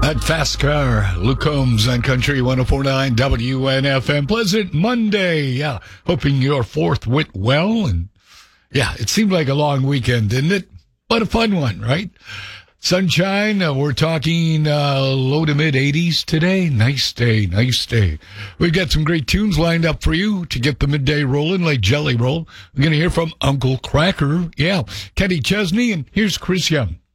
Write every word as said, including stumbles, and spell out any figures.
That fast car, Luke Combs on Country one oh four point nine W N F M. Pleasant Monday. Yeah, hoping your fourth went well. And yeah, it seemed like a long weekend, didn't it? But a fun one, right? Sunshine, uh, we're talking uh, low to mid eighties today. Nice day, nice day. We've got some great tunes lined up for you to get the midday rolling like Jelly Roll. We're going to hear from Uncle Kracker. Yeah, Kenny Chesney, and here's Chris Young.